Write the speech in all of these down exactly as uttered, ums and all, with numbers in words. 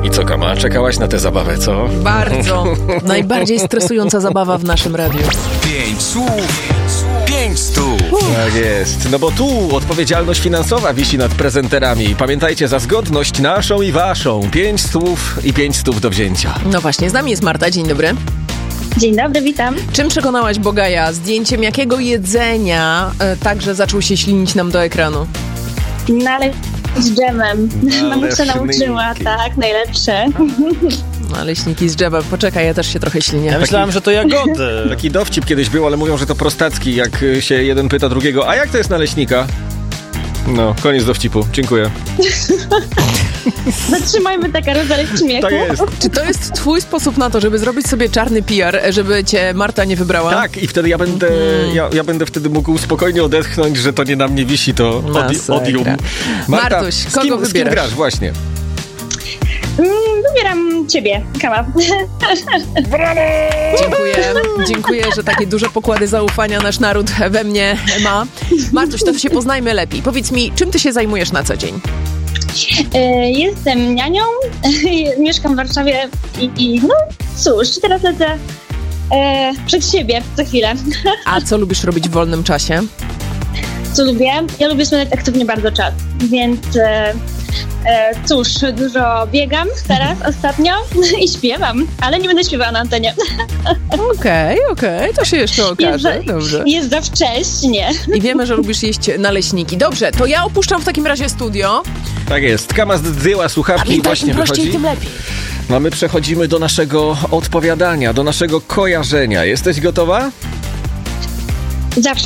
I co, Kama? Czekałaś na tę zabawę, co? Bardzo. Najbardziej stresująca zabawa w naszym radiu. Pięć słów, pięć stów. Tak jest. No bo tu odpowiedzialność finansowa wisi nad prezenterami. Pamiętajcie, za zgodność naszą i waszą. Pięć stów i pięć stów do wzięcia. No właśnie, z nami jest Marta. Dzień dobry. Dzień dobry, witam. Czym przekonałaś Bogaja? Zdjęciem jakiego jedzenia e, także zaczął się ślinić nam do ekranu? Naleśniki z dżemem. Mamusia nauczyła, tak, najlepsze. Naleśniki z dżemem. Poczekaj, ja też się trochę ślinię. Ja myślałem, że to jagody. Taki dowcip kiedyś był, ale mówią, że to prostacki, jak się jeden pyta drugiego, a jak to jest naleśnika? No, koniec dowcipu. Dziękuję. Zatrzymajmy tę karuzelę śmiechu. Tak jest. Czy to jest twój sposób na to, żeby zrobić sobie czarny P R, żeby cię Marta nie wybrała? Tak, i wtedy ja będę, mm. ja, ja będę wtedy mógł spokojnie odetchnąć, że to nie na mnie wisi to odi- odium. Marta, Martuś, z kogo kim, wybierasz? Z kim grasz, właśnie? Mm, wybieram ciebie, Kama. Dziękuję. Dziękuję, że takie duże pokłady zaufania nasz naród we mnie ma. Martuś, to się poznajmy lepiej. Powiedz mi, czym ty się zajmujesz na co dzień? Jestem nianią, mieszkam w Warszawie i, i no cóż, teraz lecę e, przed siebie za chwilę. A co lubisz robić w wolnym czasie? Co lubię? Ja lubię spędzać aktywnie bardzo czas, więc e, e, cóż, dużo biegam teraz ostatnio i śpiewam, ale nie będę śpiewała na antenie. Okej, okay, okej, okay. To się jeszcze okaże. Jest za, Dobrze. jest za wcześnie. I wiemy, że lubisz jeść naleśniki. Dobrze, to ja opuszczam w takim razie studio. Tak jest. Kama zdjęła słuchawki i właśnie im prościej, wychodzi. tym lepiej. No my przechodzimy do naszego odpowiadania, do naszego kojarzenia. Jesteś gotowa? Zawsze.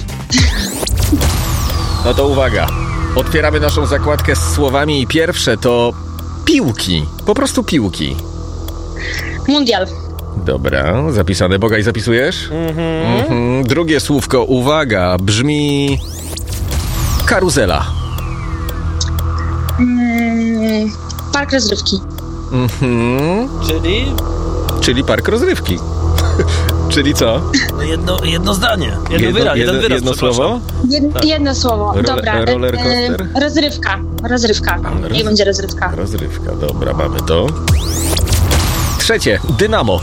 No to uwaga. Otwieramy naszą zakładkę z słowami i pierwsze to piłki. Po prostu piłki. Mundial. Dobra, zapisane. Bogaj, zapisujesz? Mhm. Mhm. Drugie słówko, uwaga, brzmi karuzela. Mm, park rozrywki. Mhm. Czyli? Czyli park rozrywki. Czyli co? No jedno, jedno zdanie. Jedno, Jedno, wyraz, jeden jedno, wyraz, jedno słowo? Jed, Tak. Jedno słowo, Role- dobra. roller E, coaster? e, rozrywka, rozrywka. A, roz- Niech będzie rozrywka. Rozrywka, dobra, mamy to. Trzecie, dynamo.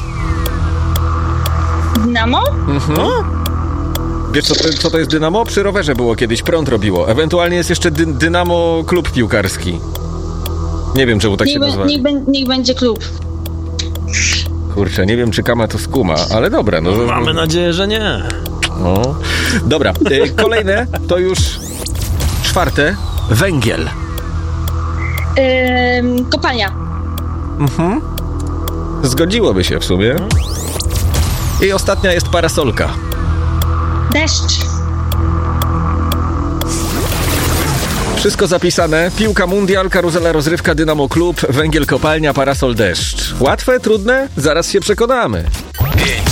Dynamo? Mhm. Wiesz, co to, co to jest dynamo? Przy rowerze było kiedyś, prąd robiło. Ewentualnie jest jeszcze dy, dynamo klub piłkarski. Nie wiem, czemu tak niech, się be, nazywa. niech, be, niech będzie klub. Kurczę, nie wiem, czy Kama to skuma, ale dobra. No, Mamy nadzieję, że nie. no. Dobra, y, kolejne to już czwarte, węgiel. Ym, kopalnia. Mhm. Zgodziłoby się w sumie. I ostatnia jest parasolka. Deszcz. Wszystko zapisane. Piłka mundial, karuzela rozrywka, dynamo klub, węgiel kopalnia, parasol deszcz. Łatwe, trudne? Zaraz się przekonamy. Pięć